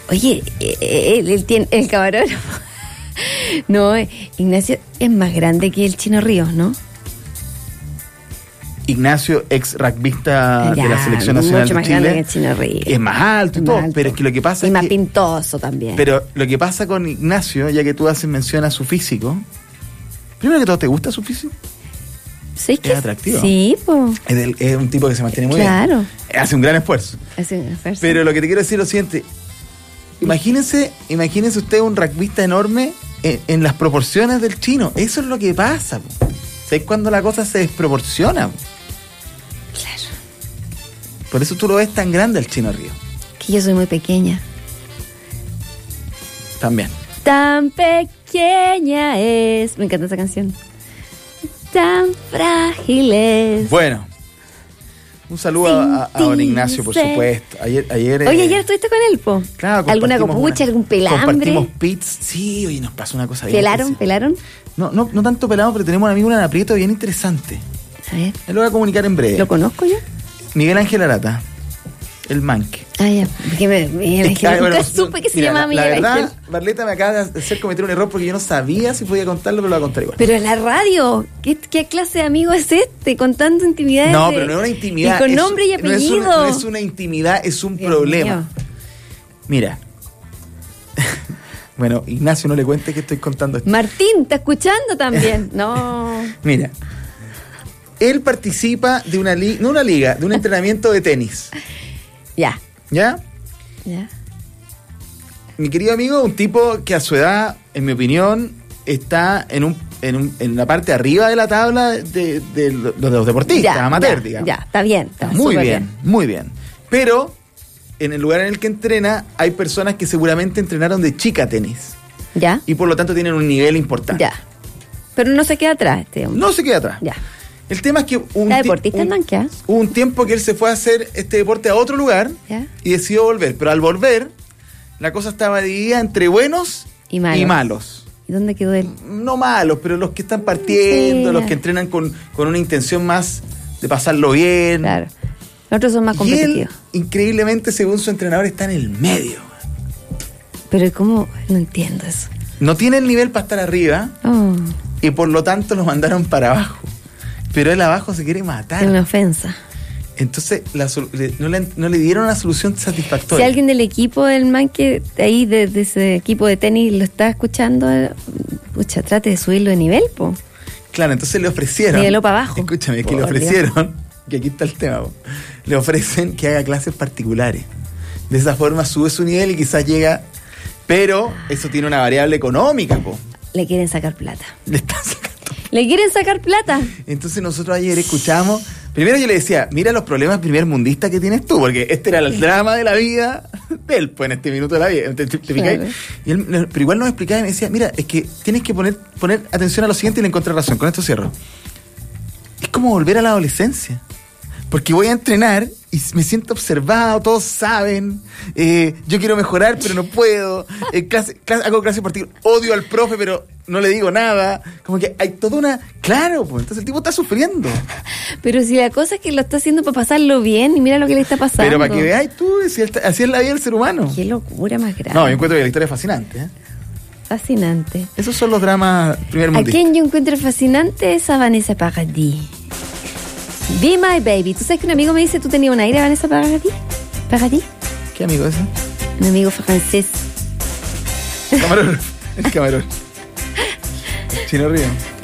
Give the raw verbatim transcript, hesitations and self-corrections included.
Oye, el, el, el, el camarógrafo. No, Ignacio es más grande que el Chino Ríos, ¿no? Ignacio, ex rugbyista ya, de la Selección Nacional mucho de más Chile. grande que el Chino Ríos. Es más alto y todo, alto. Pero es que lo que pasa y es más que... pintoso también. Pero lo que pasa con Ignacio, ya que tú haces mención a su físico, primero que todo, ¿te gusta su físico? ¿Sí que es atractivo. Sí, pues. Es, del, es un tipo que se mantiene muy claro. bien. Hace un gran esfuerzo. Hace un esfuerzo. Pero lo que te quiero decir es lo siguiente. Imagínense, imagínense usted un rugbyista enorme en, en las proporciones del Chino. Eso es lo que pasa. ¿Sabes cuando la cosa se desproporciona? Claro. Por eso tú lo ves tan grande el Chino Ríos. Que yo soy muy pequeña. También. Tan pequeña es. Me encanta esa canción. Tan frágil es. Bueno. Un saludo a, a, a don Ignacio, por supuesto. Ayer, ayer, oye, eh, ayer estuviste con él, po. Claro, ¿alguna copucha, algún pelambre? Compartimos pits. Sí, oye, nos pasó una cosa bien. ¿Pelaron, pelaron? No, no, no tanto pelamos, pero tenemos un amigo en aprieto bien interesante. A ver. Él lo voy a comunicar en breve. ¿Lo conozco yo? Miguel Ángel Arata, el manque. Ah, ya. Porque me, Miguel Ángel, Ay, bueno, nunca supe que se mira, llamaba la, Miguel la Ángel. verdad, Barleta me acaba de hacer cometer un error porque yo no sabía si podía contarlo, pero lo voy a contar igual. Pero en la radio, ¿qué, qué clase de amigo es este? Contando intimidades. No, de, pero no es una intimidad. Y con es, nombre y apellido. No es, una, no es una intimidad, es un Dios problema. Mío. Mira. Bueno, Ignacio, no le cuente que estoy contando esto. Martín, ¿está escuchando también? No. Mira. Él participa de una liga, no una liga, de un entrenamiento de tenis. Ya. ¿Ya? Ya. Mi querido amigo, un tipo que a su edad, en mi opinión, está en un, en, un, en la parte arriba de la tabla de, de, de, los, de los deportistas, ya, amateur, ya, digamos. Ya, está bien. Está muy bien, bien, muy bien. Pero, en el lugar en el que entrena, hay personas que seguramente entrenaron de chica tenis. Ya. Y por lo tanto tienen un nivel importante. Ya. Pero no se queda atrás este hombre. No se queda atrás. Ya. El tema es que un, la deportista un, manquea. hubo un tiempo que él se fue a hacer este deporte a otro lugar, ¿ya? Y decidió volver. Pero al volver, la cosa estaba dividida entre buenos y malos. Y, malos. ¿Y dónde quedó él? No malos, pero los que están partiendo, sí, los que entrenan con, con una intención más de pasarlo bien. Claro. Los otros son más competitivos. Y él, increíblemente, según su entrenador, está en el medio. Pero ¿cómo? No entiendo eso. No tiene el nivel para estar arriba, oh. Y por lo tanto lo mandaron para abajo. Pero él abajo se quiere matar. Es una ofensa. Entonces la, no, le, no le dieron una solución satisfactoria. Si alguien del equipo del man que ahí de, de ese equipo de tenis lo está escuchando, pucha, trate de subirlo de nivel, po. Claro, entonces le ofrecieron. Niveló para abajo. Escúchame, que le ofrecieron, que aquí está el tema, po, le ofrecen que haga clases particulares. De esa forma sube su nivel y quizás llega, pero eso tiene una variable económica, po. Le quieren sacar plata. Le están sacando. ¿Le quieren sacar plata? Entonces nosotros ayer escuchamos. Primero yo le decía, mira los problemas primermundistas que tienes tú, porque este era el drama de la vida de él, pues en este minuto de la vida. ¿Te, te, te claro. Y él, pero igual nos explicaba y me decía, mira, es que tienes que poner, poner atención a lo siguiente y le encontré razón. Con esto cierro. Es como volver a la adolescencia. Porque voy a entrenar y me siento observado, todos saben, eh, yo quiero mejorar pero no puedo, eh, clase, clase, hago clase particular, odio al profe pero no le digo nada, como que hay toda una... Claro, pues entonces el tipo está sufriendo. Pero si la cosa es que lo está haciendo para pasarlo bien y mira lo que le está pasando. Pero para que veáis tú, si está, así es la vida del ser humano. Qué locura más grande. No, yo encuentro que la historia es fascinante, ¿eh? Fascinante. Esos son los dramas primer mundistas. ¿A quién yo encuentro fascinante? Es a Vanessa Paradis. Be My Baby. ¿Tú sabes que un amigo me dice, tú tenías un aire, Vanessa Paradis? ¿Paradis? ¿Qué amigo es ese? Un amigo francés. Camarón. El camarón. Chino Río.